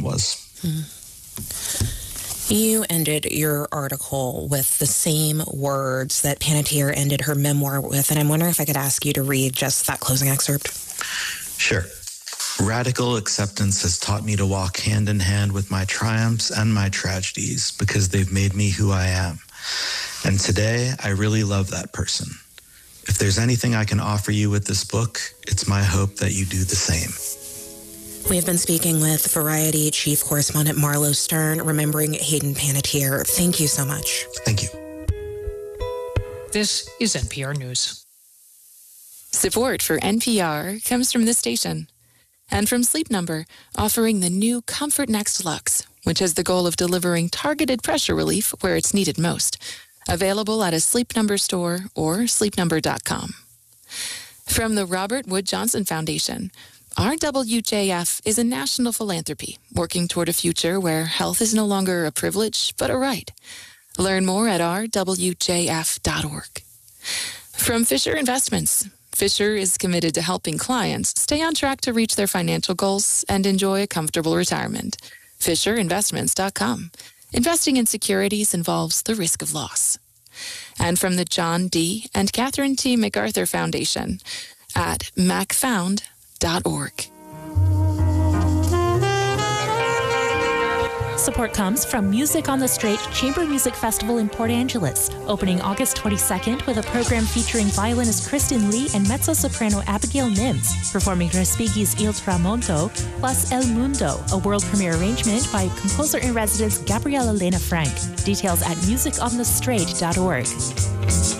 was. You ended your article with the same words that Panettiere ended her memoir with, and I'm wondering if I could ask you to read just that closing excerpt. Sure. Radical acceptance has taught me to walk hand in hand with my triumphs and my tragedies because they've made me who I am. And today, I really love that person. If there's anything I can offer you with this book, it's my hope that you do the same. We've been speaking with Variety Chief Correspondent Marlo Stern, remembering Hayden Panettiere. Thank you so much. Thank you. This is NPR News. Support for NPR comes from this station and from Sleep Number, offering the new Comfort Next Luxe, which has the goal of delivering targeted pressure relief where it's needed most. Available at a Sleep Number store or sleepnumber.com. From the Robert Wood Johnson Foundation, RWJF is a national philanthropy working toward a future where health is no longer a privilege, but a right. Learn more at rwjf.org. From Fisher Investments, Fisher is committed to helping clients stay on track to reach their financial goals and enjoy a comfortable retirement. FisherInvestments.com. Investing in securities involves the risk of loss. And from the John D. and Catherine T. MacArthur Foundation at macfound.org. Support comes from Music on the Strait Chamber Music Festival in Port Angeles, opening August 22nd with a program featuring violinist Kristen Lee and mezzo-soprano Abigail Mims, performing Respighi's Il Tramonto, plus El Mundo, a world premiere arrangement by composer-in-residence Gabriela Lena Frank. Details at musiconthestrait.org.